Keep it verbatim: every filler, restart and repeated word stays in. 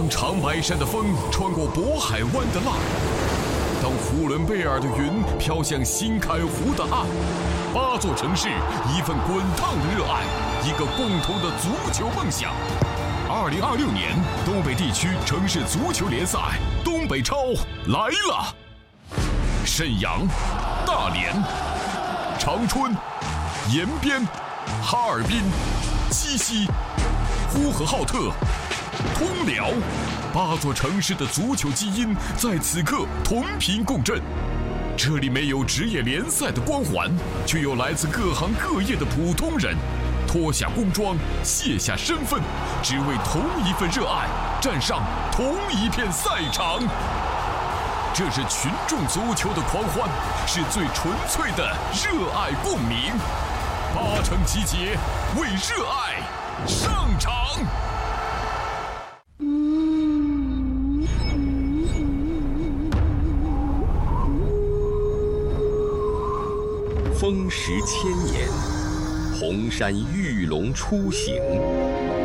当长白山的风穿过渤海湾的浪，当呼伦贝尔的云飘向新开湖的岸，八座城市，一份滚烫的热爱，一个共同的足球梦想。二零二六年东北地区城市足球联赛东北超来了！沈阳、大连、长春、延边、哈尔滨、鸡西、呼和浩特、通辽，八座城市的足球基因在此刻同频共振。这里没有职业联赛的光环，却有来自各行各业的普通人，脱下工装，卸下身份，只为同一份热爱，站上同一片赛场。这是群众足球的狂欢，是最纯粹的热爱共鸣。八城集结，为热爱上场。 风蚀千年，红山玉龙初醒。